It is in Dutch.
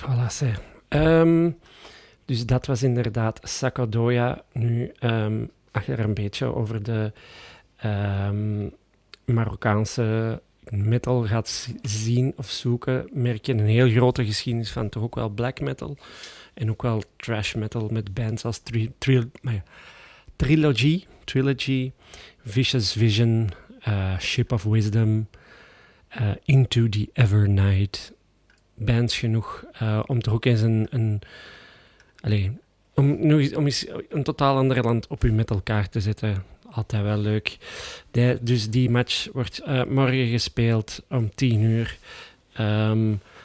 Voilà, zeg. Dus dat was inderdaad Sacagawea. Nu, als je er een beetje over de Marokkaanse metal gaat zien of zoeken, merk je een heel grote geschiedenis van toch ook wel black metal en ook wel thrash metal met bands als Trilogy, Vicious Vision, Ship of Wisdom, Into the Evernight. Bands genoeg om toch ook eens om eens een totaal ander land op uw metalkaart te zetten. Altijd wel leuk. Dus die match wordt morgen gespeeld om 10 uur.